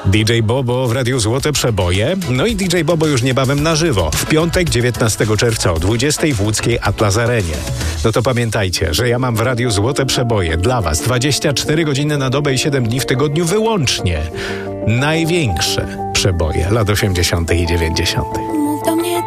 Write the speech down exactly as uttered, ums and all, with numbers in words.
D J Bobo w Radiu Złote Przeboje. No i D J Bobo już niebawem na żywo. W piątek, dziewiętnastego czerwca o dwudziestej w łódzkiej Atlas Arenie. No to pamiętajcie, że ja mam w Radiu Złote Przeboje dla was dwadzieścia cztery godziny na dobę i siedem dni w tygodniu wyłącznie największe przeboje lat osiemdziesiątych i dziewięćdziesiątych.